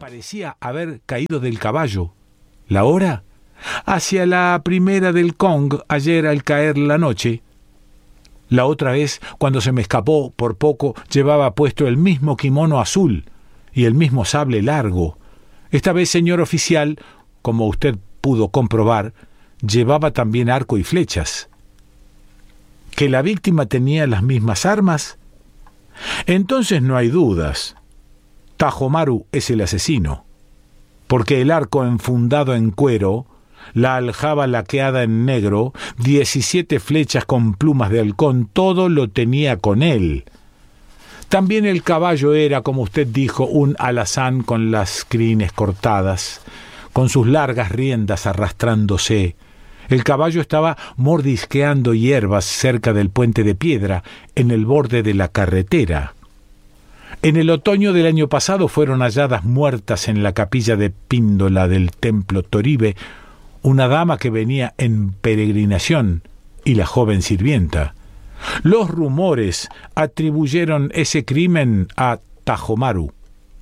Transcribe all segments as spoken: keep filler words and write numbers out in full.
parecía haber caído del caballo. ¿La hora? Hacia la primera del Kong, ayer al caer la noche. La otra vez, cuando se me escapó por poco, llevaba puesto el mismo kimono azul y el mismo sable largo. Esta vez, señor oficial, como usted pudo comprobar, llevaba también arco y flechas. ¿Que la víctima tenía las mismas armas? Entonces no hay dudas. Tajomaru es el asesino, porque el arco enfundado en cuero, la aljaba laqueada en negro, diecisiete flechas con plumas de halcón, todo lo tenía con él. También el caballo era, como usted dijo, un alazán con las crines cortadas, con sus largas riendas arrastrándose. El caballo estaba mordisqueando hierbas cerca del puente de piedra, en el borde de la carretera. En el otoño del año pasado fueron halladas muertas en la capilla de Píndola del templo Toribe una dama que venía en peregrinación y la joven sirvienta. Los rumores atribuyeron ese crimen a Tajomaru.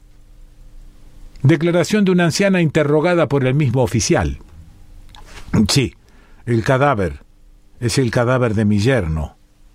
Declaración de una anciana interrogada por el mismo oficial. Sí, el cadáver es el cadáver de mi yerno.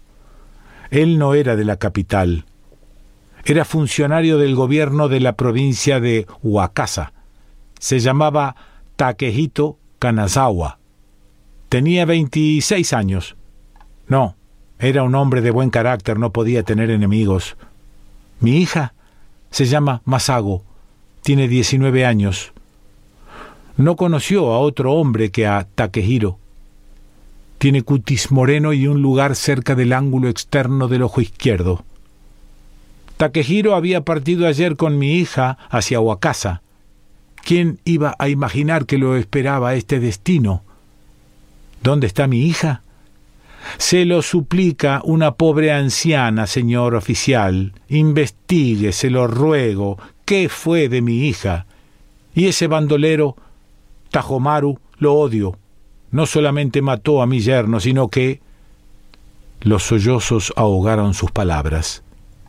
Él no era de la capital. Era funcionario del gobierno de la provincia de Wakasa. Se llamaba Takehito Kanazawa. Tenía veintiséis años. No, era un hombre de buen carácter, no podía tener enemigos. Mi hija se llama Masago. Tiene diecinueve años. No conoció a otro hombre que a Takehiro. Tiene cutis moreno y un lugar cerca del ángulo externo del ojo izquierdo. Takehiro había partido ayer con mi hija hacia Wakasa. ¿Quién iba a imaginar que lo esperaba este destino? ¿Dónde está mi hija? Se lo suplica una pobre anciana, señor oficial. Investigue, se lo ruego, qué fue de mi hija. Y ese bandolero, Tajomaru, lo odio. No solamente mató a mi yerno, sino que... Los sollozos ahogaron sus palabras.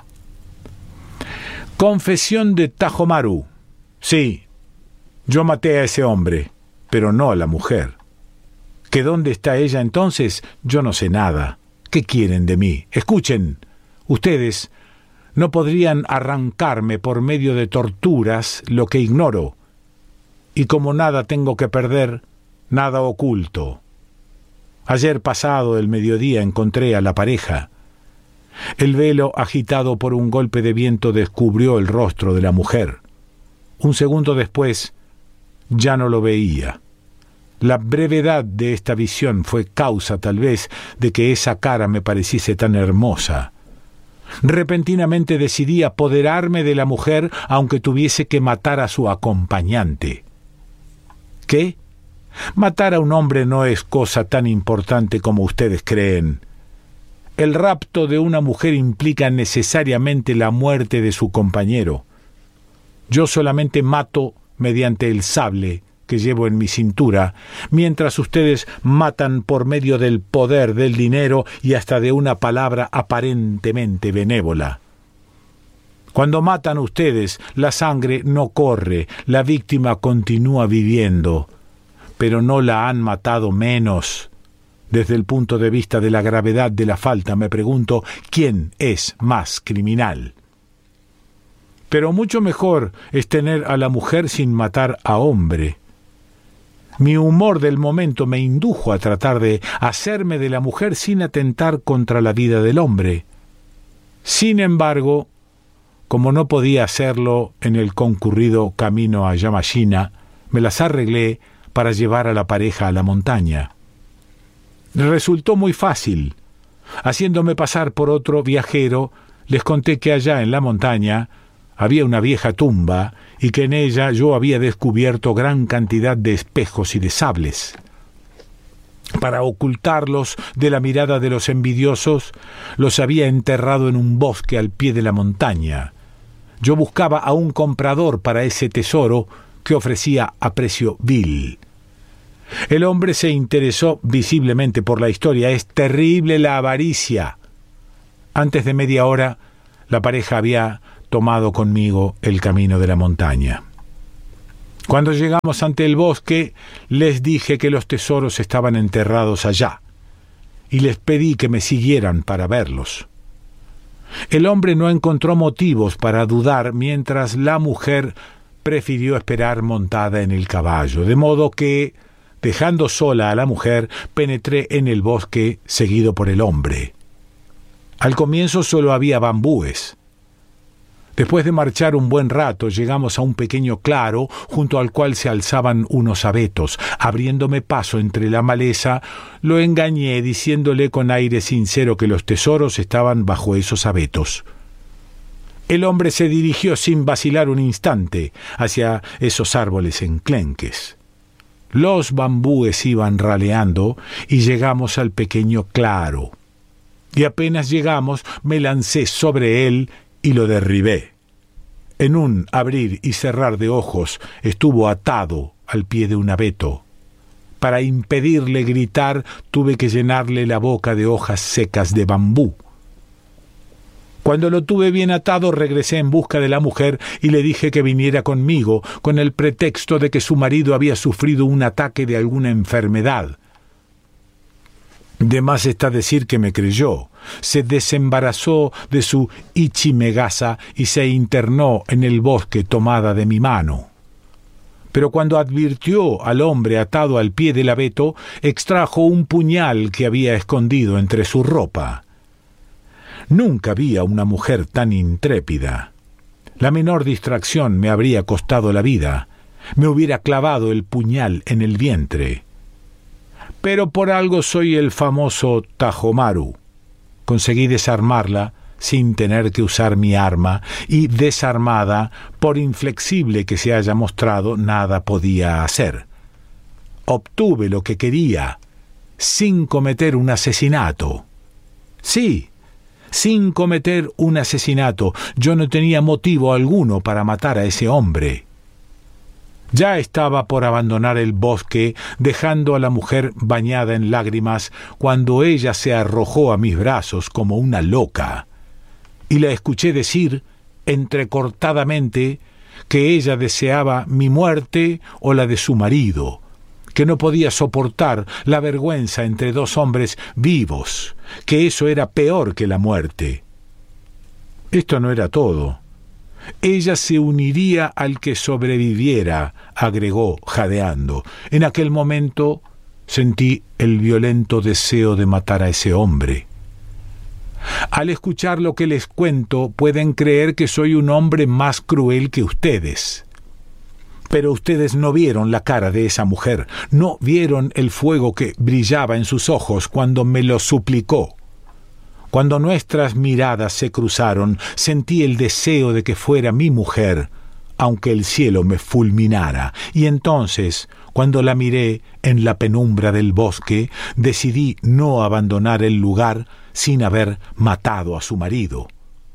Confesión de Tajomaru. Sí, yo maté a ese hombre, pero no a la mujer. ¿Que dónde está ella entonces? Yo no sé nada. ¿Qué quieren de mí? Escuchen, ustedes no podrían arrancarme por medio de torturas lo que ignoro. Y como nada tengo que perder, nada oculto. Ayer pasado el mediodía encontré a la pareja. El velo agitado por un golpe de viento descubrió el rostro de la mujer. Un segundo después ya no lo veía. La brevedad de esta visión fue causa, tal vez, de que esa cara me pareciese tan hermosa. Repentinamente decidí apoderarme de la mujer, aunque tuviese que matar a su acompañante. ¿Qué? Matar a un hombre no es cosa tan importante como ustedes creen. El rapto de una mujer implica necesariamente la muerte de su compañero. Yo solamente mato mediante el sable que llevo en mi cintura, mientras ustedes matan por medio del poder, del dinero y hasta de una palabra aparentemente benévola. Cuando matan ustedes, la sangre no corre, la víctima continúa viviendo, pero no la han matado menos. Desde el punto de vista de la gravedad de la falta, me pregunto, ¿quién es más criminal? Pero mucho mejor es tener a la mujer sin matar a hombre. Mi humor del momento me indujo a tratar de hacerme de la mujer sin atentar contra la vida del hombre. Sin embargo, como no podía hacerlo en el concurrido camino a Yamashina, me las arreglé para llevar a la pareja a la montaña. Resultó muy fácil. Haciéndome pasar por otro viajero, les conté que allá en la montaña había una vieja tumba y que en ella yo había descubierto gran cantidad de espejos y de sables. Para ocultarlos de la mirada de los envidiosos, los había enterrado en un bosque al pie de la montaña. Yo buscaba a un comprador para ese tesoro que ofrecía a precio vil. El hombre se interesó visiblemente por la historia. Es terrible la avaricia. Antes de media hora, la pareja había tomado conmigo el camino de la montaña. Cuando llegamos ante el bosque, les dije que los tesoros estaban enterrados allá, y les pedí que me siguieran para verlos. El hombre no encontró motivos para dudar, mientras la mujer prefirió esperar montada en el caballo, de modo que, dejando sola a la mujer, penetré en el bosque seguido por el hombre. Al comienzo solo había bambúes. Después de marchar un buen rato, llegamos a un pequeño claro, junto al cual se alzaban unos abetos. Abriéndome paso entre la maleza, lo engañé diciéndole con aire sincero que los tesoros estaban bajo esos abetos. El hombre se dirigió sin vacilar un instante hacia esos árboles enclenques. Los bambúes iban raleando y llegamos al pequeño claro. Y apenas llegamos, me lancé sobre él y lo derribé. En un abrir y cerrar de ojos estuvo atado al pie de un abeto. Para impedirle gritar, tuve que llenarle la boca de hojas secas de bambú. Cuando lo tuve bien atado, regresé en busca de la mujer y le dije que viniera conmigo, con el pretexto de que su marido había sufrido un ataque de alguna enfermedad. De más está decir que me creyó. Se desembarazó de su ichimegasa y se internó en el bosque tomada de mi mano. Pero cuando advirtió al hombre atado al pie del abeto, extrajo un puñal que había escondido entre su ropa. Nunca vi a una mujer tan intrépida. La menor distracción me habría costado la vida. Me hubiera clavado el puñal en el vientre. Pero por algo soy el famoso Tajomaru. Conseguí desarmarla sin tener que usar mi arma, y desarmada, por inflexible que se haya mostrado, nada podía hacer. Obtuve lo que quería, sin cometer un asesinato. Sí, sin cometer un asesinato. Yo no tenía motivo alguno para matar a ese hombre. Ya estaba por abandonar el bosque, dejando a la mujer bañada en lágrimas, cuando ella se arrojó a mis brazos como una loca, y la escuché decir, entrecortadamente, que ella deseaba mi muerte o la de su marido, que no podía soportar la vergüenza entre dos hombres vivos, que eso era peor que la muerte. Esto no era todo. Ella se uniría al que sobreviviera, agregó jadeando. En aquel momento sentí el violento deseo de matar a ese hombre. Al escuchar lo que les cuento, pueden creer que soy un hombre más cruel que ustedes. Pero ustedes no vieron la cara de esa mujer, no vieron el fuego que brillaba en sus ojos cuando me lo suplicó. Cuando nuestras miradas se cruzaron, sentí el deseo de que fuera mi mujer, aunque el cielo me fulminara. Y entonces, cuando la miré en la penumbra del bosque, decidí no abandonar el lugar sin haber matado a su marido.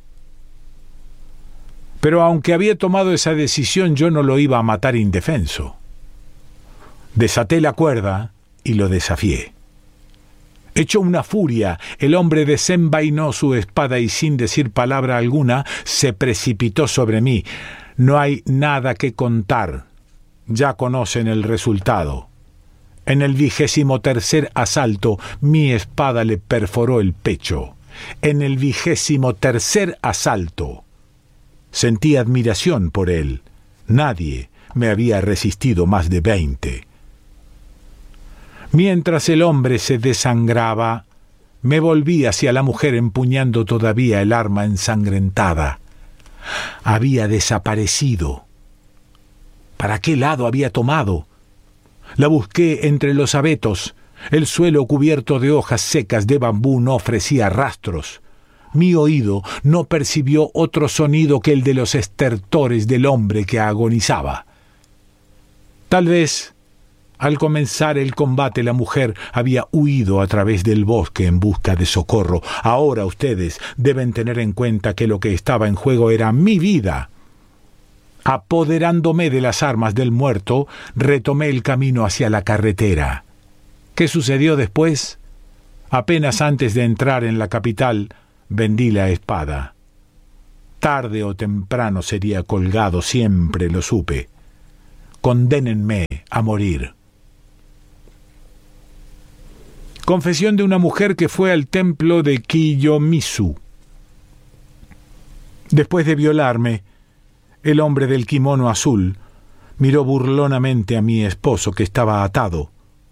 Pero aunque había tomado esa decisión, yo no lo iba a matar indefenso. Desaté la cuerda y lo desafié. Hecho una furia, el hombre desenvainó su espada y sin decir palabra alguna se precipitó sobre mí. No hay nada que contar. Ya conocen el resultado. En el vigésimo tercer asalto, mi espada le perforó el pecho. En el vigésimo tercer asalto. Sentí admiración por él. Nadie me había resistido más de veinte. Mientras el hombre se desangraba, me volví hacia la mujer empuñando todavía el arma ensangrentada. Había desaparecido. ¿Para qué lado había tomado? La busqué entre los abetos. El suelo cubierto de hojas secas de bambú no ofrecía rastros. Mi oído no percibió otro sonido que el de los estertores del hombre que agonizaba. Tal vez, al comenzar el combate, la mujer había huido a través del bosque en busca de socorro. Ahora ustedes deben tener en cuenta que lo que estaba en juego era mi vida. Apoderándome de las armas del muerto, retomé el camino hacia la carretera. ¿Qué sucedió después? Apenas antes de entrar en la capital, vendí la espada. Tarde o temprano sería colgado, siempre lo supe. condénenme a morir. Confesión de una mujer que fue al templo de Kiyomizu. Después de violarme, el hombre del kimono azul miró burlonamente a mi esposo que estaba atado.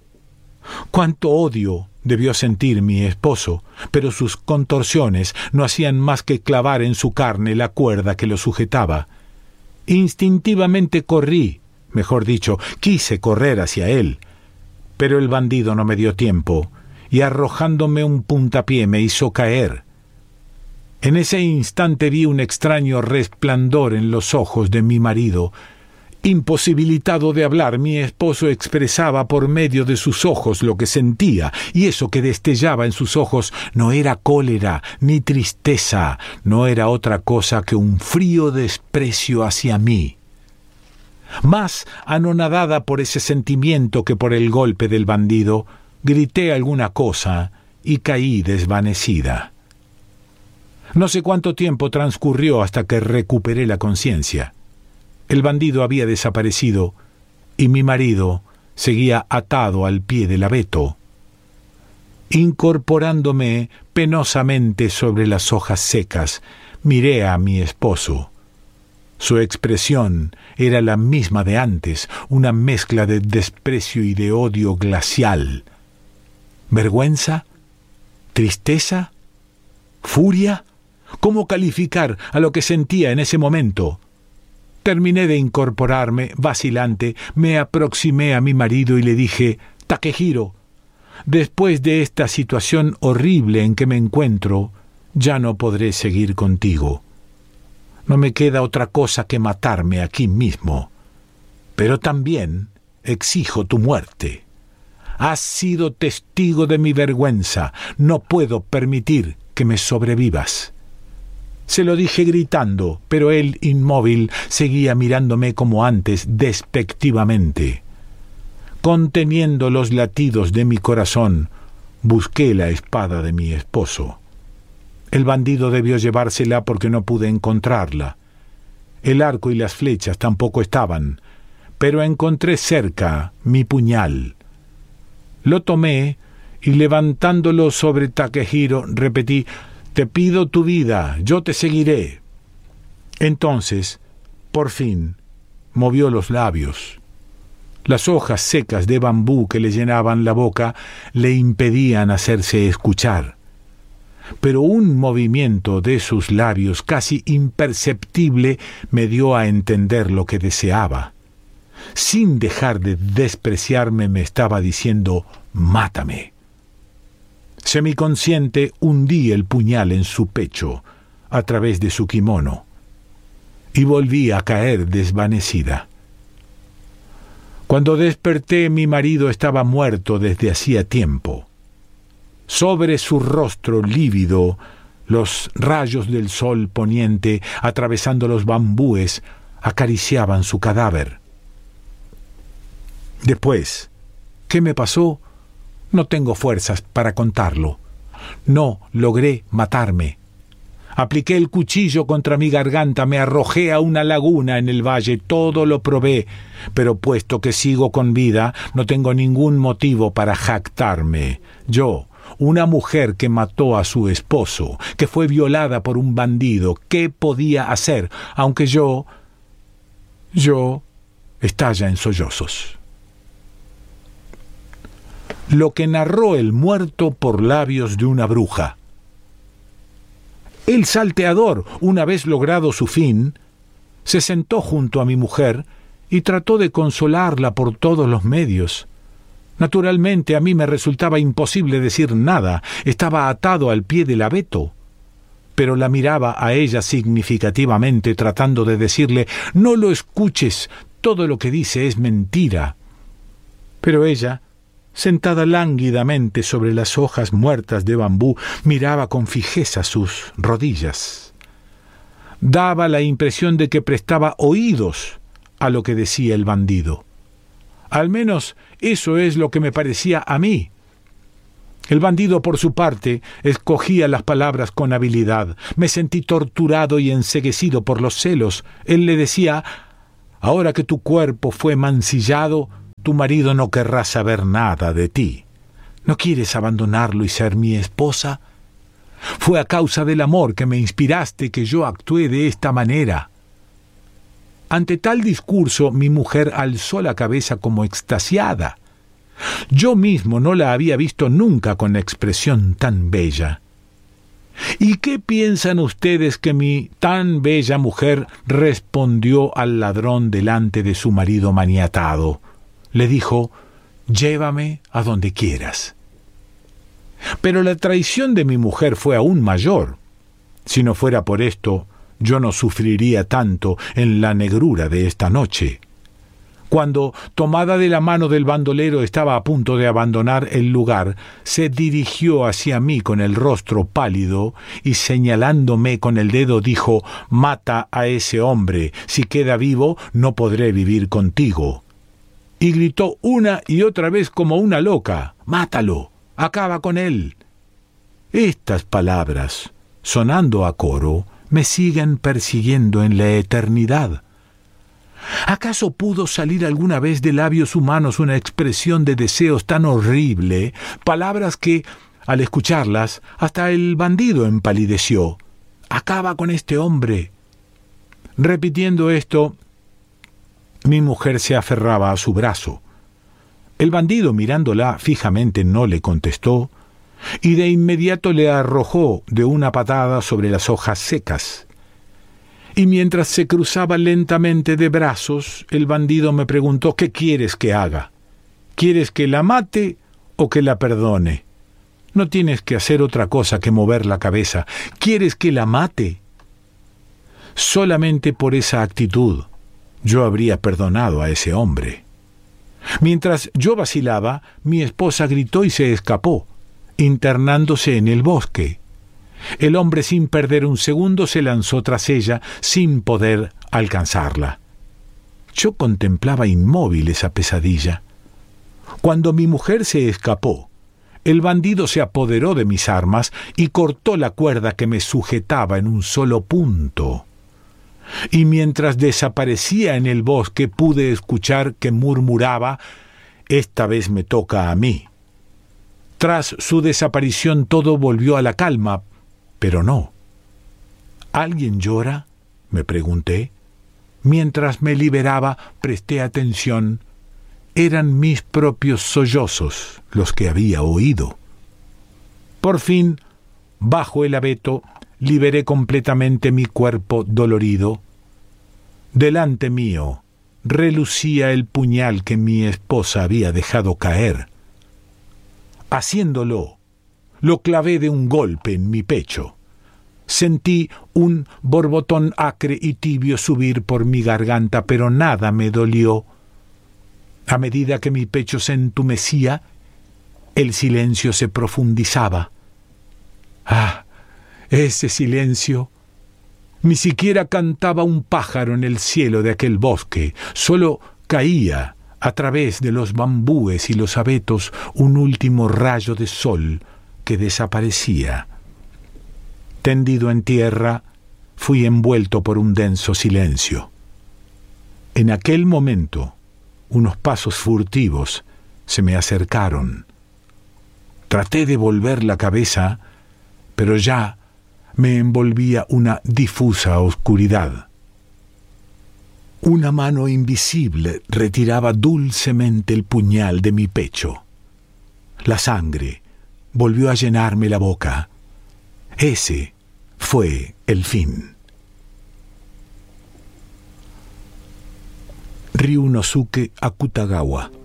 Cuánto odio debió sentir mi esposo, pero sus contorsiones no hacían más que clavar en su carne la cuerda que lo sujetaba. Instintivamente corrí, mejor dicho, quise correr hacia él, pero el bandido no me dio tiempo y arrojándome un puntapié me hizo caer. En ese instante vi un extraño resplandor en los ojos de mi marido. Imposibilitado de hablar, mi esposo expresaba por medio de sus ojos lo que sentía, y eso que destellaba en sus ojos no era cólera ni tristeza, no era otra cosa que un frío desprecio hacia mí. Más anonadada por ese sentimiento que por el golpe del bandido, grité alguna cosa y caí desvanecida. No sé cuánto tiempo transcurrió hasta que recuperé la conciencia. El bandido había desaparecido y mi marido seguía atado al pie del abeto. Incorporándome penosamente sobre las hojas secas, miré a mi esposo. Su expresión era la misma de antes, una mezcla de desprecio y de odio glacial. ¿Vergüenza? ¿Tristeza? ¿Furia? ¿Cómo calificar a lo que sentía en ese momento? Terminé de incorporarme, vacilante, me aproximé a mi marido y le dije: «Takehiro, después de esta situación horrible en que me encuentro, ya no podré seguir contigo. No me queda otra cosa que matarme aquí mismo. Pero también exijo tu muerte. Has sido testigo de mi vergüenza. No puedo permitir que me sobrevivas». Se lo dije gritando, pero él, inmóvil, seguía mirándome como antes, despectivamente. Conteniendo los latidos de mi corazón, busqué la espada de mi esposo. El bandido debió llevársela porque no pude encontrarla. El arco y las flechas tampoco estaban, pero encontré cerca mi puñal. Lo tomé y levantándolo sobre Takehiro repetí: «Te pido tu vida, yo te seguiré». Entonces, por fin, movió los labios. Las hojas secas de bambú que le llenaban la boca le impedían hacerse escuchar. Pero un movimiento de sus labios casi imperceptible me dio a entender lo que deseaba. Sin dejar de despreciarme me estaba diciendo: «Mátame». Semiconsciente hundí el puñal en su pecho, a través de su kimono, y volví a caer desvanecida. Cuando desperté, mi marido estaba muerto desde hacía tiempo. Sobre su rostro lívido, los rayos del sol poniente, atravesando los bambúes, acariciaban su cadáver. Después, ¿qué me pasó? No tengo fuerzas para contarlo. No logré matarme. Apliqué el cuchillo contra mi garganta, me arrojé a una laguna en el valle, todo lo probé, pero puesto que sigo con vida, no tengo ningún motivo para jactarme. Yo, una mujer que mató a su esposo, que fue violada por un bandido, ¿qué podía hacer? Aunque yo... yo... estalla en sollozos. Lo que narró el muerto por labios de una bruja. El salteador, una vez logrado su fin, se sentó junto a mi mujer y trató de consolarla por todos los medios. Naturalmente, a mí me resultaba imposible decir nada, estaba atado al pie del abeto. Pero la miraba a ella significativamente, tratando de decirle: «No lo escuches, todo lo que dice es mentira». Pero ella, sentada lánguidamente sobre las hojas muertas de bambú, miraba con fijeza sus rodillas. Daba la impresión de que prestaba oídos a lo que decía el bandido. Al menos eso es lo que me parecía a mí. El bandido, por su parte, escogía las palabras con habilidad. Me sentí torturado y enceguecido por los celos. Él le decía: ahora que tu cuerpo fue mancillado, tu marido no querrá saber nada de ti. ¿No quieres abandonarlo y ser mi esposa? Fue a causa del amor que me inspiraste que yo actué de esta manera. Ante tal discurso, mi mujer alzó la cabeza como extasiada. Yo mismo no la había visto nunca con expresión tan bella. ¿Y qué piensan ustedes que mi tan bella mujer respondió al ladrón delante de su marido maniatado? Le dijo: llévame a donde quieras. Pero la traición de mi mujer fue aún mayor. Si no fuera por esto, yo no sufriría tanto en la negrura de esta noche. Cuando, tomada de la mano del bandolero, estaba a punto de abandonar el lugar, se dirigió hacia mí con el rostro pálido y, señalándome con el dedo, dijo: «Mata a ese hombre. Si queda vivo, no podré vivir contigo». Y gritó una y otra vez como una loca: «¡Mátalo! ¡Acaba con él!». Estas palabras, sonando a coro, me siguen persiguiendo en la eternidad. ¿Acaso pudo salir alguna vez de labios humanos una expresión de deseos tan horrible, palabras que, al escucharlas, hasta el bandido empalideció? «Acaba con este hombre». Repitiendo esto, mi mujer se aferraba a su brazo. El bandido, mirándola fijamente, no le contestó, y de inmediato le arrojó de una patada sobre las hojas secas. Y mientras se cruzaba lentamente de brazos, el bandido me preguntó: «¿Qué quieres que haga? ¿Quieres que la mate o que la perdone? No tienes que hacer otra cosa que mover la cabeza. ¿Quieres que la mate?». Solamente por esa actitud yo habría perdonado a ese hombre. Mientras yo vacilaba, mi esposa gritó y se escapó, internándose en el bosque. El hombre, sin perder un segundo, se lanzó tras ella, sin poder alcanzarla. Yo contemplaba inmóvil esa pesadilla. Cuando mi mujer se escapó, el bandido se apoderó de mis armas y cortó la cuerda que me sujetaba en un solo punto. Y mientras desaparecía en el bosque, pude escuchar que murmuraba: «Esta vez me toca a mí». Tras su desaparición todo volvió a la calma, pero no. «¿Alguien llora?», me pregunté. Mientras me liberaba, presté atención. Eran mis propios sollozos los que había oído. Por fin, bajo el abeto, liberé completamente mi cuerpo dolorido. Delante mío relucía el puñal que mi esposa había dejado caer. Haciéndolo, lo clavé de un golpe en mi pecho. Sentí un borbotón acre y tibio subir por mi garganta, pero nada me dolió. A medida que mi pecho se entumecía, el silencio se profundizaba. ¡Ah! Ese silencio. Ni siquiera cantaba un pájaro en el cielo de aquel bosque, solo caía a través de los bambúes y los abetos un último rayo de sol que desaparecía. Tendido en tierra, fui envuelto por un denso silencio. En aquel momento, unos pasos furtivos se me acercaron. Traté de volver la cabeza, pero ya me envolvía una difusa oscuridad. Una mano invisible retiraba dulcemente el puñal de mi pecho. La sangre volvió a llenarme la boca. Ese fue el fin. Ryunosuke Akutagawa.